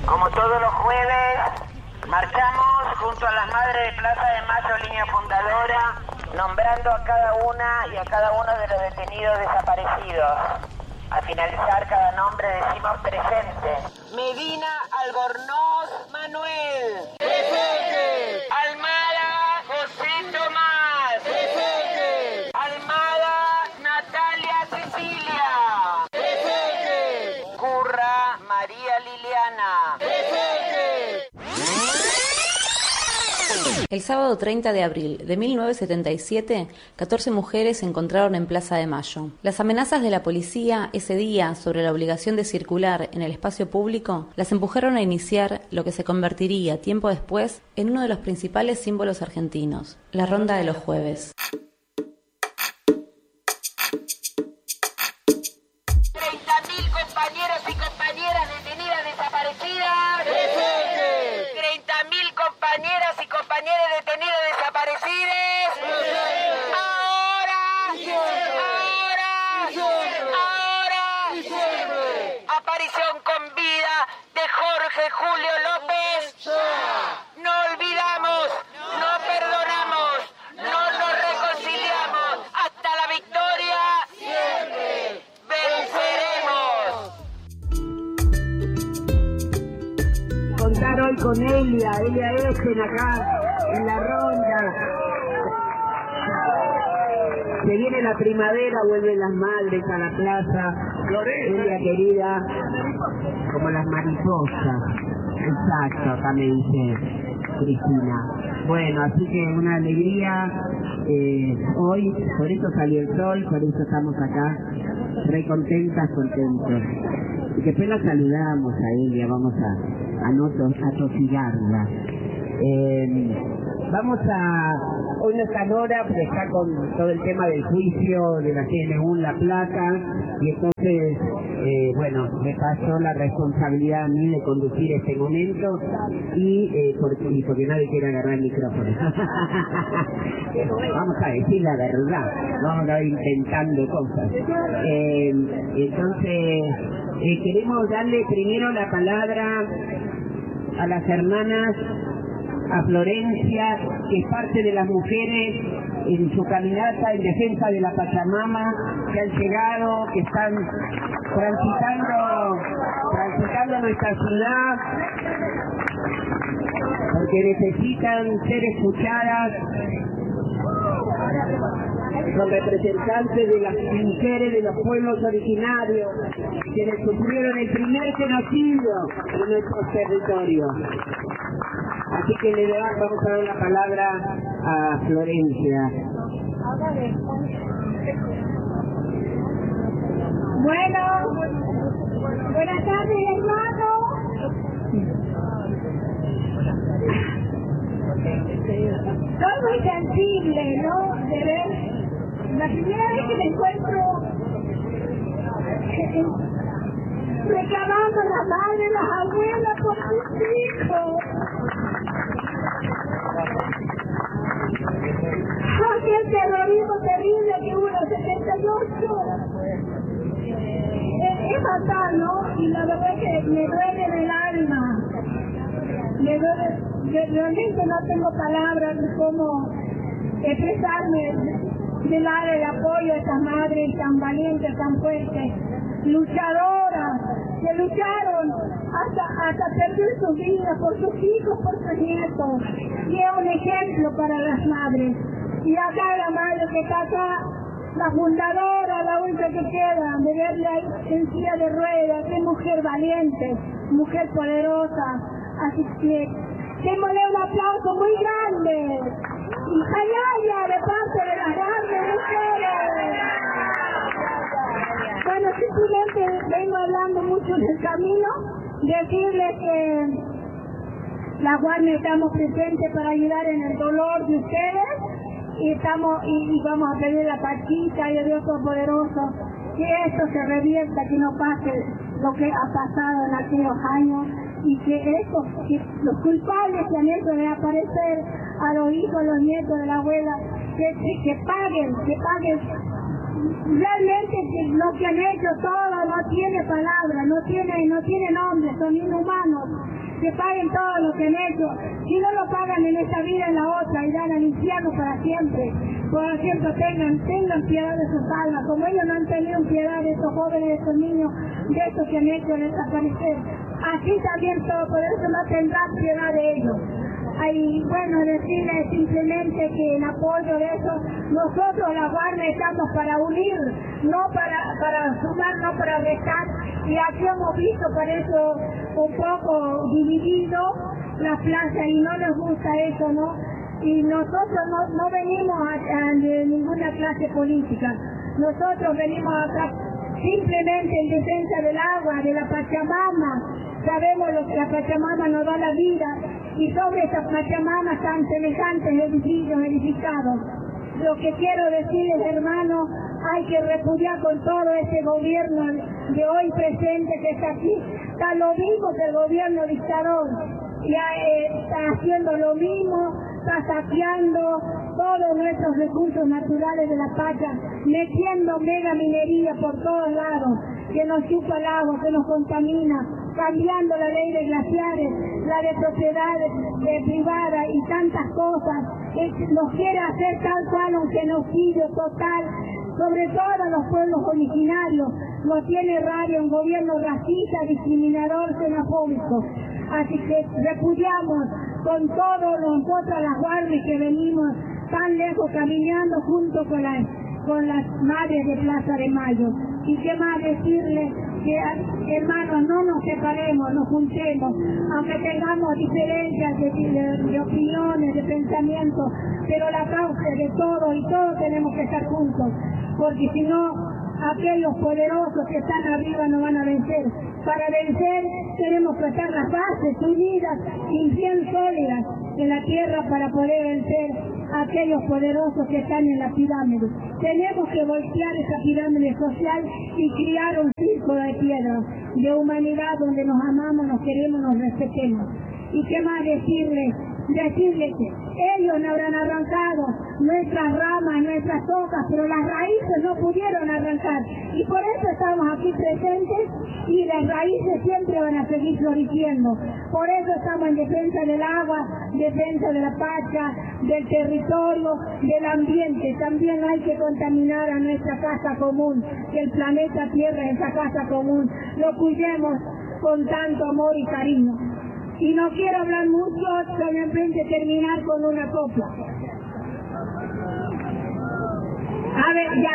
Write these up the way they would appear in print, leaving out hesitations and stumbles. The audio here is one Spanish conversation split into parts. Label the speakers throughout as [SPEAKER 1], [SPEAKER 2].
[SPEAKER 1] Como todos los jueves, marchamos junto a las madres de Plaza de Mayo, línea fundadora, nombrando a cada una y a cada uno de los detenidos desaparecidos. Al finalizar cada nombre decimos presente. Medina Albornoz Manuel. Presente. Almada José Tomás. Presente. Almada Natalia Cecilia. Presente. Curra María Liliana. Presente.
[SPEAKER 2] El sábado 30 de abril de 1977, 14 mujeres se encontraron en Plaza de Mayo. Las amenazas de la policía ese día sobre la obligación de circular en el espacio público las empujaron a iniciar lo que se convertiría tiempo después en uno de los principales símbolos argentinos, la Ronda de los Jueves.
[SPEAKER 1] 30.000 compañeros y compañeras detenidas desaparecidas. ¡Presente! 30.000 compañeras y compañeros detenidos desaparecidos. ¡Presente! Ahora. Aparición con vida de Jorge Julio López. No olvidamos, no perdonamos, no nos reconciliamos. Hasta la victoria. Siempre venceremos.
[SPEAKER 3] Contar hoy con Elia Echen acá en la ronda. Se viene la primavera, vuelven las madres a la plaza. Elia querida, como las mariposas. Exacto, acá me dice Cristina. Bueno, así que una alegría hoy, por eso salió el sol, por eso estamos acá, re contentas, contentos. Y después la saludamos a Elia, vamos a tosigarla. Hoy no está Nora, pero está con todo el tema del juicio de la CNU en La Plata, y entonces, me pasó la responsabilidad a mí de conducir este momento, y porque nadie quiere agarrar el micrófono. Vamos a decir la verdad, vamos a ir inventando cosas. Queremos darle primero la palabra a las hermanas, a Florencia, que es parte de las mujeres en su caminata en defensa de la Pachamama, que han llegado, que están transitando nuestra ciudad, porque necesitan ser escuchadas. Son representantes de las mujeres de los pueblos originarios, quienes sufrieron el primer genocidio en nuestros territorios. Así que vamos a dar la palabra a Florencia.
[SPEAKER 4] Bueno, buenas tardes, hermanos. Soy muy sensible, ¿no? De ver, la primera vez que me encuentro reclamando a las madres, las abuelas por sus hijos. Aquel terrorismo terrible que hubo en el 78 es fatal, ¿no? Y la verdad es que me duele en el alma. Me duele, realmente no tengo palabras de cómo expresarme de dar el apoyo a estas madres tan valientes, tan fuertes, luchadoras, que lucharon hasta perder sus vidas por sus hijos, por sus nietos. Y es un ejemplo para las madres. Y acá la madre que está acá, la fundadora, la única que queda, de verla en silla de ruedas, es mujer valiente, mujer poderosa. Así que démosle un aplauso muy grande. Y ¡ayaya! De parte de las grandes mujeres. Bueno, simplemente vengo hablando mucho en el camino, decirles que la Guardia estamos presentes para ayudar en el dolor de ustedes, y vamos a pedir la Pachita y a Dios Todopoderoso que esto se revierta, que no pase lo que ha pasado en aquellos años, y que los culpables que han hecho de aparecer a los hijos, a los nietos de la abuela, que paguen realmente lo que han hecho. Todo no tiene palabra, no tiene nombre, son inhumanos. que paguen todo lo que han hecho. Si no lo pagan en esta vida, en la otra, irán al infierno para siempre. Por cierto, tengan piedad de sus almas, como ellos no han tenido piedad de estos jóvenes, de estos niños, de estos que han hecho desaparecer. Así también todo, por eso no tendrán piedad de ellos. Y bueno, decirles simplemente que en apoyo de eso, nosotros la Guardia estamos para unir, no para sumar, no para restar, y aquí hemos visto por eso un poco dividido la plaza y no nos gusta eso, ¿no? Y nosotros no venimos de ninguna clase política, nosotros venimos acá simplemente en defensa del agua, de la Pachamama. Sabemos lo que la Pachamama nos da la vida, y sobre esa Pachamama están semejantes edificios edificados. Lo que quiero decirles, hermanos, hay que repudiar con todo este gobierno de hoy presente que está aquí. Está lo mismo que el gobierno dictador, ya está haciendo lo mismo, está saqueando todos nuestros recursos naturales de la Pacha, metiendo mega minería por todos lados, que nos chupa el agua, que nos contamina, cambiando la ley de glaciares, la de propiedades privadas y tantas cosas, que nos quiere hacer tal cual un genocidio total, sobre todo a los pueblos originarios. No tiene radio, un gobierno racista, discriminador, xenofóbico. Así que repudiamos con todos nosotros las guardias que venimos tan lejos caminando junto con las madres de Plaza de Mayo. Y qué más decirles, que hermanos, no nos separemos, nos juntemos, aunque tengamos diferencias de opiniones, de pensamientos, pero la causa es de todos y todos tenemos que estar juntos, porque si no, aquellos poderosos que están arriba no van a vencer. Para vencer tenemos que estar las bases unidas y bien sólidas en la tierra para poder vencer a aquellos poderosos que están en la pirámide. Tenemos que voltear esa pirámide social y crear un círculo de piedra, de humanidad donde nos amamos, nos queremos, nos respetemos. ¿Y qué más decirles? Decirles que ellos no habrán arrancado nuestras ramas, nuestras hojas, pero las raíces no pudieron arrancar. Y por eso estamos aquí presentes y las raíces siempre van a seguir floreciendo. Por eso estamos en defensa del agua, defensa de la Pacha, del territorio, del ambiente. También hay que contaminar a nuestra casa común, que el planeta Tierra es esa casa común. Lo cuidemos con tanto amor y cariño. Y no quiero hablar mucho, solamente terminar con una copla. A ver, ya,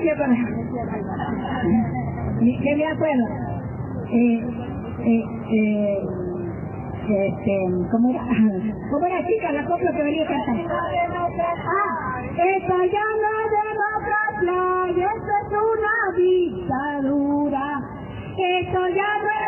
[SPEAKER 4] que me acuerdo. ¿Cómo era, chica, la copla que venía a cantar? Esta ya no es democracia, y esto es una dictadura. Esto ya no es